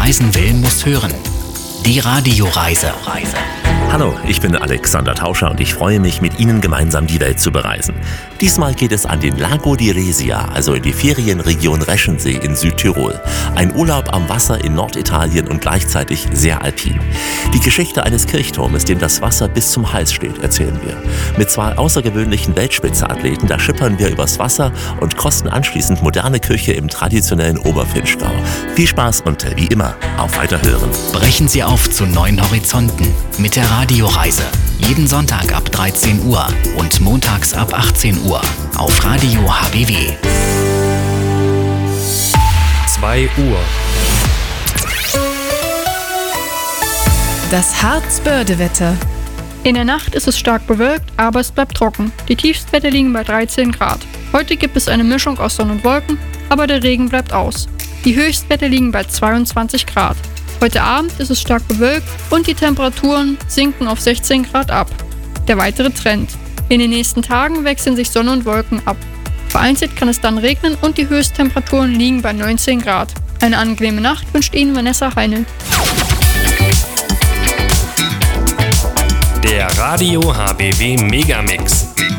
reisen will, muss hören. Die Radioreise. Hallo, ich bin Alexander Tauscher und ich freue mich, mit Ihnen gemeinsam die Welt zu bereisen. Diesmal geht es an den Lago di Resia, also in die Ferienregion Reschensee in Südtirol. Ein Urlaub am Wasser in Norditalien und gleichzeitig sehr alpin. Die Geschichte eines Kirchturmes, dem das Wasser bis zum Hals steht, erzählen wir. Mit zwei außergewöhnlichen Weltspitze-Athleten, da schippern wir übers Wasser und kosten anschließend moderne Küche im traditionellen Oberfinchgau. Viel Spaß und wie immer, auf Weiterhören. Brechen Sie auf zu neuen Horizonten mit der Radioreise. Jeden Sonntag ab 13 Uhr und montags ab 18 Uhr auf Radio HBW. 2 Uhr. Das Harzbörde-Wetter. In der Nacht ist es stark bewölkt, aber es bleibt trocken. Die Tiefstwerte liegen bei 13 Grad. Heute gibt es eine Mischung aus Sonne und Wolken, aber der Regen bleibt aus. Die Höchstwerte liegen bei 22 Grad. Heute Abend ist es stark bewölkt und die Temperaturen sinken auf 16 Grad ab. Der weitere Trend. In den nächsten Tagen wechseln sich Sonne und Wolken ab. Vereinzelt kann es dann regnen und die Höchsttemperaturen liegen bei 19 Grad. Eine angenehme Nacht wünscht Ihnen Vanessa Heinl. Der Radio HBW Megamix.